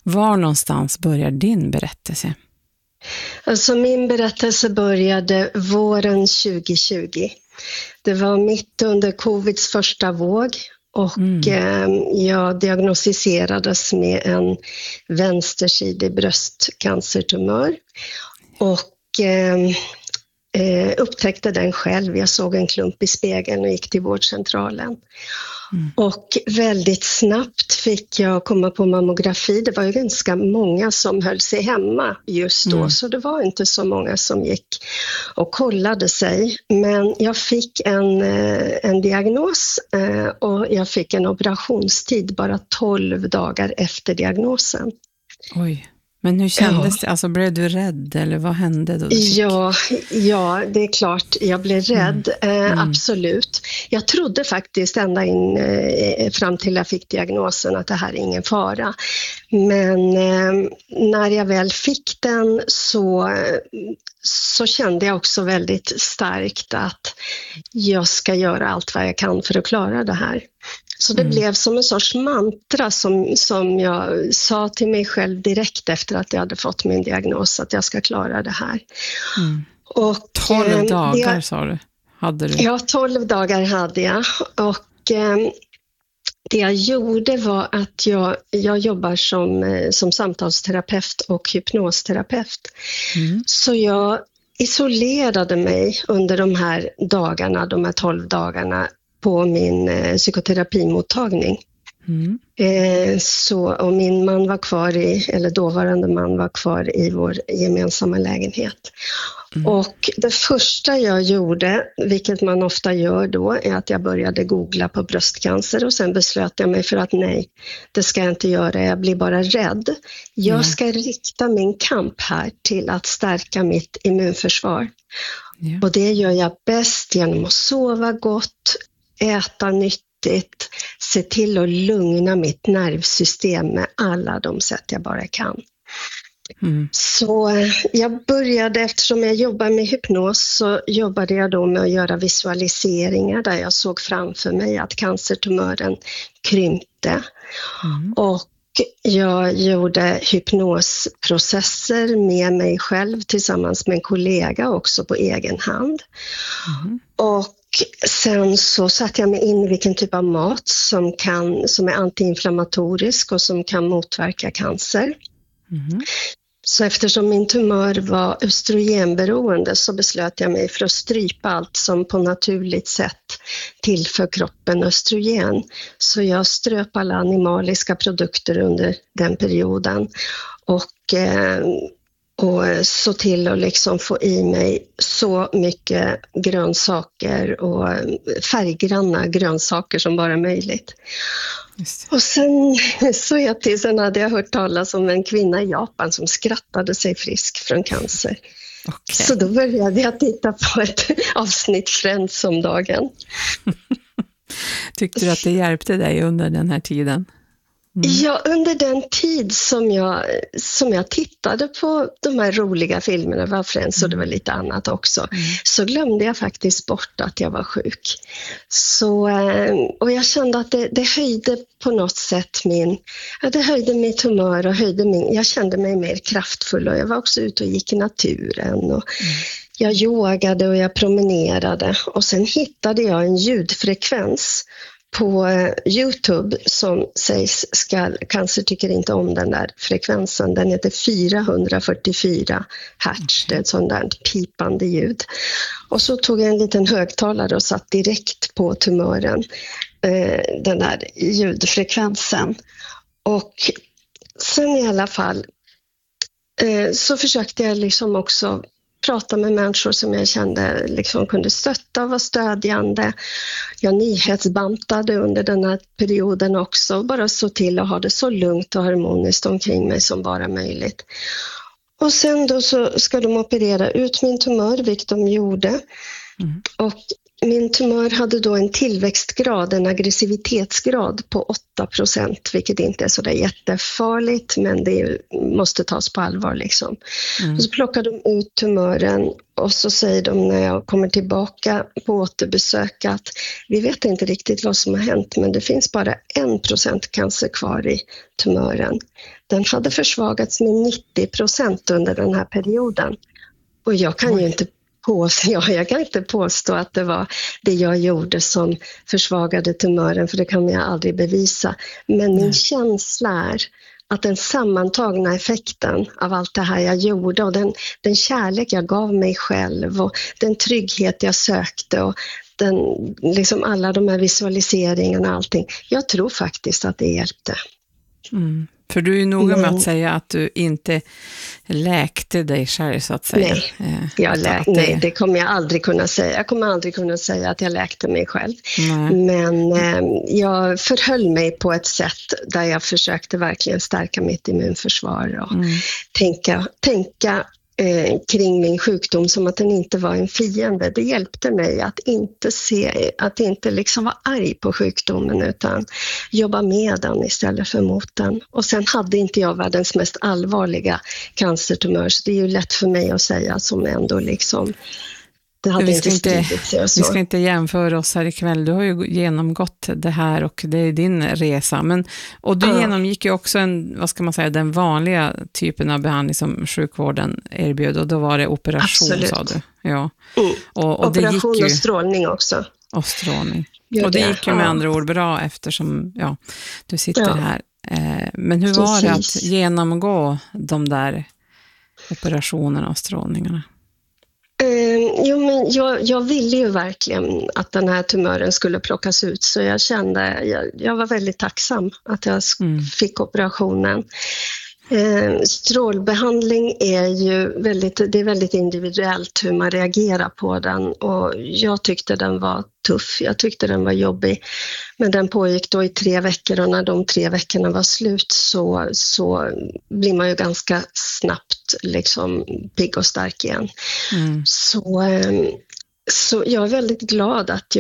Var någonstans börjar din berättelse? Alltså min berättelse började våren 2020. Det var mitt under covids första våg och jag diagnostiserades med en vänstersidig bröstcancertumör och upptäckte den själv. Jag såg en klump i spegeln och gick till vårdcentralen. Och väldigt snabbt fick jag komma på mammografi. Det var ju ganska många som höll sig hemma just då, så det var inte så många som gick och kollade sig. Men jag fick en diagnos och jag fick en operationstid bara 12 dagar efter diagnosen. Oj. Men hur kändes det? Alltså, blev du rädd eller vad hände då? Ja, det är klart jag blev rädd, absolut. Jag trodde faktiskt ända in fram till jag fick diagnosen att det här är ingen fara. Men när jag väl fick den så kände jag också väldigt starkt att jag ska göra allt vad jag kan för att klara det här. Så det blev som en sorts mantra som jag sa till mig själv direkt efter att jag hade fått min diagnos, att jag ska klara det här. Och 12 dagar sa du? Hade du? Ja, 12 dagar hade jag. Och det jag gjorde var att jag jobbar som samtalsterapeut och hypnosterapeut. Så jag isolerade mig under de här dagarna, de här 12 dagarna, på min psykoterapimottagning. Och min man var kvar eller dåvarande man var kvar i vår gemensamma lägenhet. Och det första jag gjorde, vilket man ofta gör då, är att jag började googla på bröstcancer och sen beslöt jag mig för att nej, det ska jag inte göra, jag blir bara rädd. Jag ska rikta min kamp här till att stärka mitt immunförsvar. Och det gör jag bäst genom att sova gott, äta nyttigt, se till att lugna mitt nervsystem med alla de sätt jag bara kan. Så jag började, eftersom jag jobbar med hypnos, så jobbade jag då med att göra visualiseringar där jag såg framför mig att cancertumören krympte. Och jag gjorde hypnosprocesser med mig själv tillsammans med en kollega också på egen hand. Och sen så satte jag mig in i vilken typ av mat som är antiinflammatorisk och som kan motverka cancer. Så eftersom min tumör var östrogenberoende så beslöt jag mig för att strypa allt som på naturligt sätt tillför kroppen östrogen. Så jag ströp alla animaliska produkter under den perioden och så till att liksom få i mig så mycket grönsaker och färggranna grönsaker som bara möjligt. Och sen hade jag hört talas om en kvinna i Japan som skrattade sig frisk från cancer. Så då började jag titta på ett avsnitt Friends om dagen. Tyckte du att det hjälpte dig under den här tiden? Ja, under den tid som jag tittade på de här roliga filmerna, var Friends och det var lite annat också, så glömde jag faktiskt bort att jag var sjuk. Och jag kände att det höjde på något sätt det höjde mitt humör och jag kände mig mer kraftfull, och jag var också ute och gick i naturen och jag yogade och jag promenerade, och sen hittade jag en ljudfrekvens på YouTube som sägs cancer tycker inte om den där frekvensen. Den heter 444 hertz. Det är ett sånt där pipande ljud. Och så tog jag en liten högtalare och satt direkt på tumören, den där ljudfrekvensen. Och sen i alla fall så försökte jag liksom också prata med människor som jag kände liksom kunde stötta och vara stödjande. Jag nyhetsbantade under den här perioden också. Bara så till att ha det så lugnt och harmoniskt omkring mig som bara möjligt. Och sen då så ska de operera ut min tumör, vilket de gjorde. Och min tumör hade då en tillväxtgrad, en aggressivitetsgrad på 8%, vilket inte är så där jättefarligt, men det måste tas på allvar liksom. Och så plockar de ut tumören och så säger de när jag kommer tillbaka på återbesök att vi vet inte riktigt vad som har hänt, men det finns bara 1% cancer kvar i tumören. Den hade försvagats med 90% under den här perioden. Och jag kan ju inte jag kan inte påstå att det var det jag gjorde som försvagade tumören, för det kan jag aldrig bevisa. Men min känsla är att den sammantagna effekten av allt det här jag gjorde och den kärlek jag gav mig själv och den trygghet jag sökte och liksom alla de här visualiseringarna och allting. Jag tror faktiskt att det hjälpte. Mm. För du är ju noga med att säga att du inte läkte dig själv, så att säga. Nej, det kommer jag aldrig kunna säga. Jag kommer aldrig kunna säga att jag läkte mig själv. Nej. Men jag förhöll mig på ett sätt där jag försökte verkligen stärka mitt immunförsvar och tänka kring min sjukdom som att den inte var en fiende. Det hjälpte mig att inte liksom vara arg på sjukdomen, utan jobba med den istället för mot den. Och sen hade inte jag världens mest allvarliga cancertumör, så det är ju lätt för mig att säga som ändå liksom det hade inte spridit sig och så. Vi ska inte jämföra oss här ikväll. Du har ju genomgått det här och det är din resa. Och du genomgick ju också den vanliga typen av behandling som sjukvården erbjöd, och då var det operation. Absolut. Sa du. Ja. Och operation det gick ju, och strålning också. Och strålning. Och det gick ju med andra ord bra eftersom du sitter här. Men hur var det att genomgå de där operationerna och strålningarna? Jag ville ju verkligen att den här tumören skulle plockas ut, så jag kände, jag var väldigt tacksam att jag fick operationen. Strålbehandling är väldigt individuellt hur man reagerar på den, och jag tyckte den var tuff, jag tyckte den var jobbig, men den pågick då i 3 veckor, och när de 3 veckorna var slut så blir man ju ganska snabbt liksom pigg och stark igen. Så jag är väldigt glad att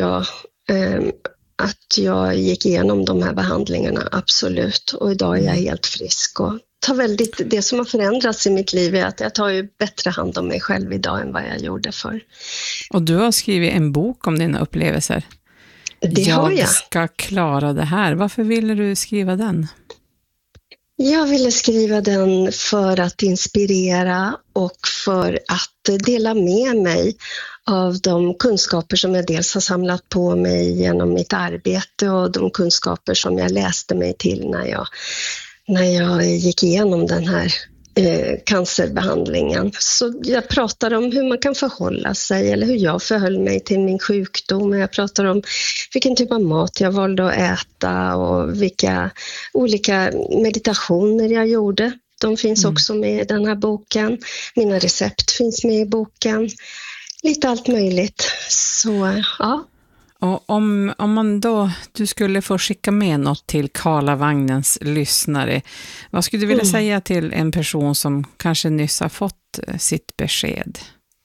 jag gick igenom de här behandlingarna, absolut, och idag är jag helt frisk och det som har förändrats i mitt liv är att jag tar ju bättre hand om mig själv idag än vad jag gjorde förr. Och du har skrivit en bok om dina upplevelser. Det har jag. Jag ska klara det här. Varför ville du skriva den? Jag ville skriva den för att inspirera och för att dela med mig av de kunskaper som jag dels har samlat på mig genom mitt arbete och de kunskaper som jag läste mig till när jag gick igenom den här cancerbehandlingen. Så jag pratar om hur man kan förhålla sig, eller hur jag förhöll mig till min sjukdom. Jag pratar om vilken typ av mat jag valde att äta och vilka olika meditationer jag gjorde. De finns också med i den här boken. Mina recept finns med i boken. Lite allt möjligt. Så ja. Och om man då, du skulle få skicka med något till Karlavagnens lyssnare, vad skulle du vilja säga till en person som kanske nyss har fått sitt besked?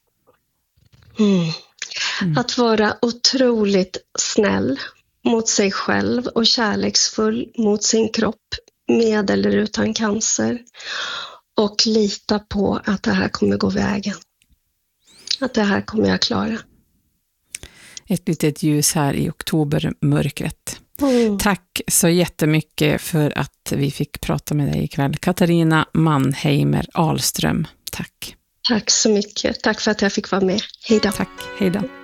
Att vara otroligt snäll mot sig själv och kärleksfull mot sin kropp, med eller utan cancer, och lita på att det här kommer gå vägen. Att det här kommer jag klara. Ett litet ljus här i oktobermörkret. Tack så jättemycket för att vi fick prata med dig ikväll. Katarina Mannheimer Ahlström, tack. Tack så mycket. Tack för att jag fick vara med. Hej då. Tack, hej då.